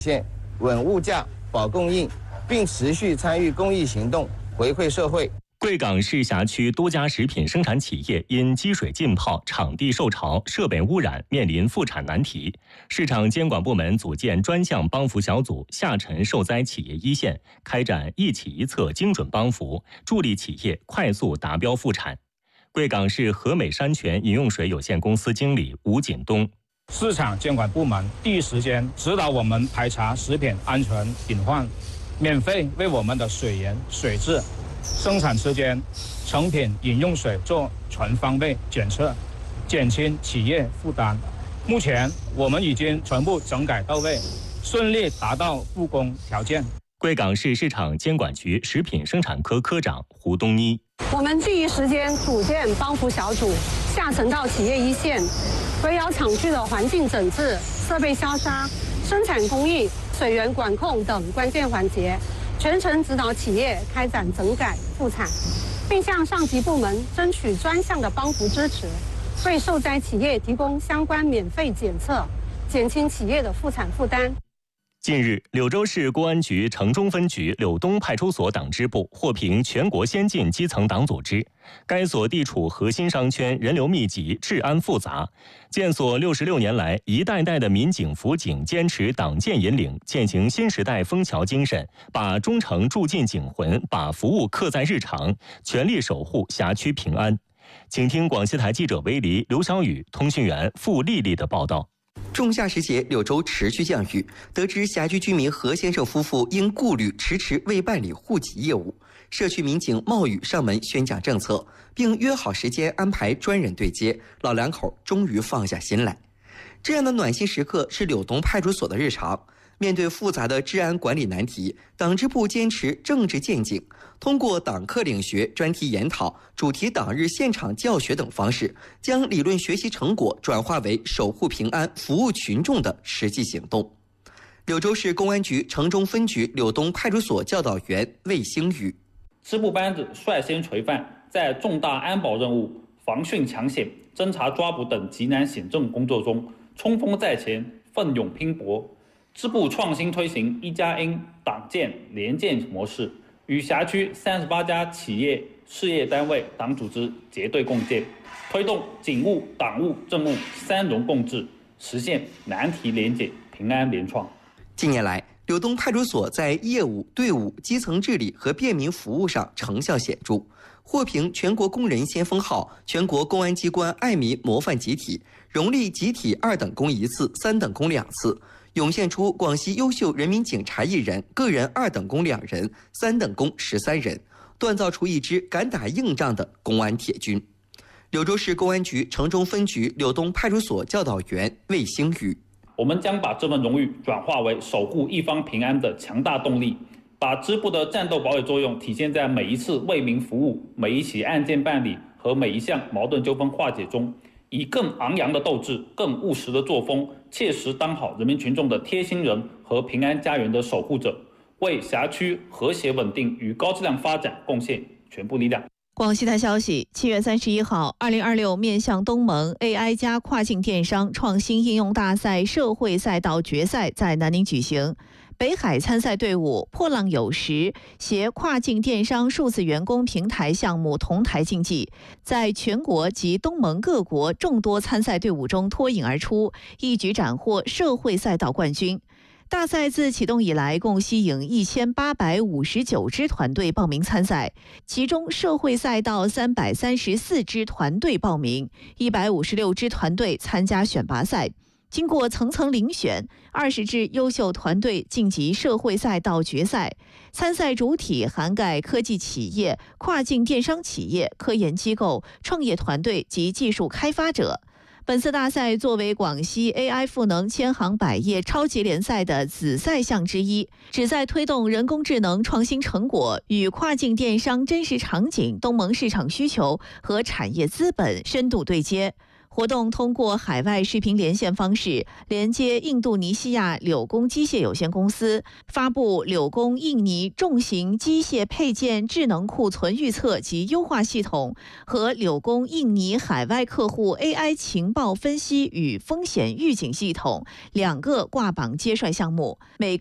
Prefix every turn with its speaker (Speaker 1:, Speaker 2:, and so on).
Speaker 1: 现稳物价、保供应，并持续参与公益行动，回馈社会。
Speaker 2: 贵港市辖区多家食品生产企业因积水浸泡、场地受潮、设备污染，面临复产难题。市场监管部门组建专项帮扶小组，下沉受灾企业一线，开展一企一策精准帮扶，助力企业快速达标复产。贵港市和美山泉饮用水有限公司经理吴锦东。
Speaker 3: 市场监管部门第一时间指导我们排查食品安全隐患，免费为我们的水源、水质、生产时间、成品饮用水做全方位检测，减轻企业负担。目前我们已经全部整改到位，顺利达到复工条件。
Speaker 2: 贵港市市场监管局食品生产科科长胡东妮，
Speaker 4: 我们第一时间组建帮扶小组，下沉到企业一线，围绕厂区的环境整治、设备消杀、生产工艺、水源管控等关键环节，全程指导企业开展整改复产，并向上级部门争取专项的帮扶支持，为受灾企业提供相关免费检测，减轻企业的复产负担。
Speaker 2: 近日，柳州市公安局城中分局柳东派出所党支部获评全国先进基层党组织。该所地处核心商圈，人流密集，治安复杂。建所66年来，一代代的民警辅警坚持党建引领，践行新时代枫桥精神，把忠诚铸进警魂，把服务刻在日常，全力守护辖区平安。请听广西台记者韦黎、刘小雨、通讯员付丽丽的报道。
Speaker 5: 仲夏时节，柳州持续降雨。得知辖区居民何先生夫妇因顾虑迟迟未办理户籍业务，社区民警冒雨上门宣讲政策，并约好时间安排专人对接，老两口终于放下心来。这样的暖心时刻是柳东派出所的日常。面对复杂的治安管理难题，党支部坚持政治见警，通过党课领学、专题研讨、主题党日现场教学等方式，将理论学习成果转化为守护平安、服务群众的实际行动。柳州市公安局城中分局柳东派出所教导员魏星宇：
Speaker 6: 支部班子率先垂范，在重大安保任务、防汛抢险、侦查抓捕等急难险症工作中冲锋在前，奋勇拼搏。支部创新推行1+N 党建联建模式，与辖区38家企业、事业单位、党组织结对共建，推动警务、党务、政务三荣共治，实现难题联解、平安联创。
Speaker 5: 近年来，柳东派出所在业务、队伍、基层治理和便民服务上成效显著，获评全国工人先锋号、全国公安机关爱民模范集体，荣立集体2等功1次、3等功2次。涌现出广西优秀人民警察1人，个人2等功2人，3等功13人，锻造出一支敢打硬仗的公安铁军。柳州市公安局城中分局柳东派出所教导员魏星宇：
Speaker 6: 我们将把这份荣誉转化为守护一方平安的强大动力，把支部的战斗保卫作用体现在每一次为民服务、每一起案件办理和每一项矛盾纠纷化解中，以更昂扬的斗志、更务实的作风，切实当好人民群众的贴心人和平安家园的守护者，为辖区和谐稳定与高质量发展贡献全部力量。
Speaker 7: 广西台消息，7月31号，2026面向东盟 AI 加跨境电商创新应用大赛社会赛道决赛在南宁举行。北海参赛队伍破浪有时携跨境电商数字员工平台项目同台竞技，在全国及东盟各国众多参赛队伍中脱颖而出，一举斩获社会赛道冠军。大赛自启动以来，共吸引1859支团队报名参赛，其中社会赛道334支团队报名，156支团队参加选拔赛。经过层层遴选，20支优秀团队晋级社会赛道决赛。参赛主体涵盖科技企业、跨境电商企业、科研机构、创业团队及技术开发者。本次大赛作为广西 AI 赋能千行百业超级联赛的子赛项之一，旨在推动人工智能创新成果与跨境电商真实场景、东盟市场需求和产业资本深度对接。 活动通过海外视频连线方式连接印度尼西亚柳工机械有限公司，发布柳工印尼重型机械配件智能库存预测及优化系统和柳工印尼海外客户 AI 情报分析与风险预警系统2个挂榜接帅项目。每